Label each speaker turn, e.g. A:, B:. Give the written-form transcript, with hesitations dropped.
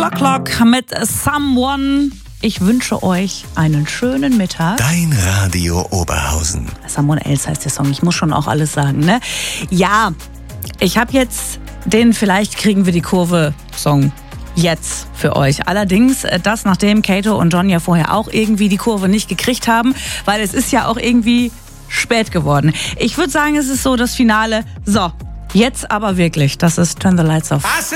A: Clock mit Someone. Ich wünsche euch einen schönen Mittag.
B: Dein Radio Oberhausen.
A: Someone Else heißt der Song. Ich muss schon auch alles sagen, ne? Ja, ich habe jetzt den Vielleicht kriegen wir die Kurve Song jetzt für euch. Allerdings das, nachdem Kato und John ja vorher auch irgendwie die Kurve nicht gekriegt haben, weil es ist ja auch irgendwie spät geworden. Ich würde sagen, es ist so das Finale. So, jetzt aber wirklich. Das ist Turn the Lights Off.